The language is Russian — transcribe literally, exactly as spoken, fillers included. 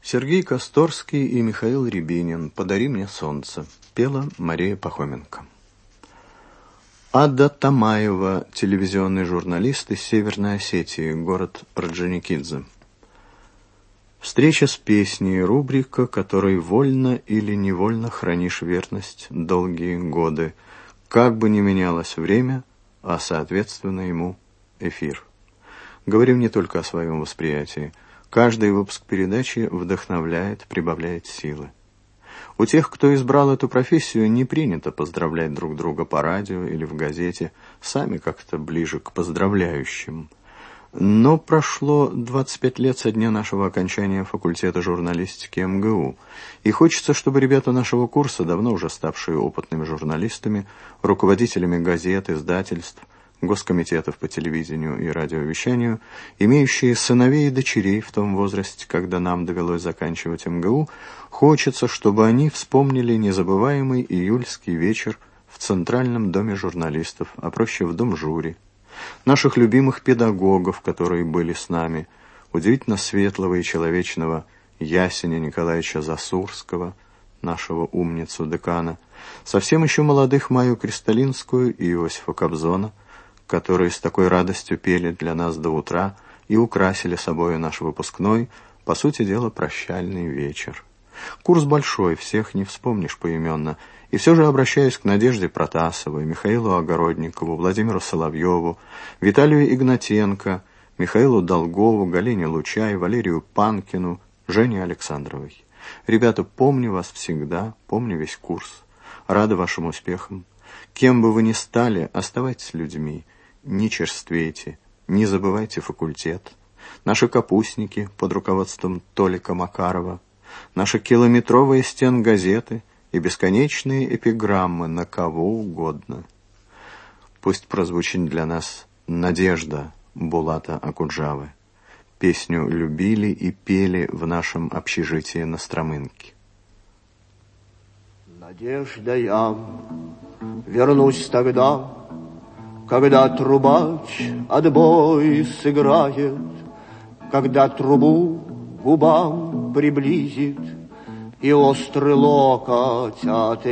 Сергей Косторский и Михаил Рябинин «Подари мне солнце» пела Мария Пахоменко. Ада Тамаева, телевизионный журналист из Северной Осетии, город Орджоникидзе. Встреча с песней — рубрика, которой вольно или невольно хранишь верность долгие годы, как бы ни менялось время, а соответственно ему эфир. Говорим не только о своем восприятии. Каждый выпуск передачи вдохновляет, прибавляет силы. У тех, кто избрал эту профессию, не принято поздравлять друг друга по радио или в газете, сами как-то ближе к поздравляющим. Но прошло двадцать пять лет со дня нашего окончания факультета журналистики эм гэ у, и хочется, чтобы ребята нашего курса, давно уже ставшие опытными журналистами, руководителями газет, издательств, госкомитетов по телевидению и радиовещанию, имеющие сыновей и дочерей в том возрасте, когда нам довелось заканчивать эм гэ у, хочется, чтобы они вспомнили незабываемый июльский вечер в Центральном доме журналистов, а проще в Дом жюри, наших любимых педагогов, которые были с нами, удивительно светлого и человечного Ясеня Николаевича Засурского, нашего умницу-декана, совсем еще молодых Майю Кристалинскую и Иосифа Кобзона, которые с такой радостью пели для нас до утра и украсили собою наш выпускной, по сути дела, прощальный вечер. Курс большой, всех не вспомнишь поименно, и все же обращаюсь к Надежде Протасовой, Михаилу Огородникову, Владимиру Соловьеву, Виталию Игнатенко, Михаилу Долгову, Галине Лучай, Валерию Панкину, Жене Александровой. Ребята, помню вас всегда, помню весь курс, рада вашим успехам. Кем бы вы ни стали, оставайтесь людьми, не черствейте, не забывайте факультет. Наши капустники под руководством Толика Макарова, наши километровые стенгазеты и бесконечные эпиграммы на кого угодно. Пусть прозвучит для нас «Надежда» Булата Акуджавы. Песню любили и пели в нашем общежитии на Стромынке. Надежда, я вернусь тогда, когда трубач отбой сыграет, когда трубу губам приблизит и острый локоть от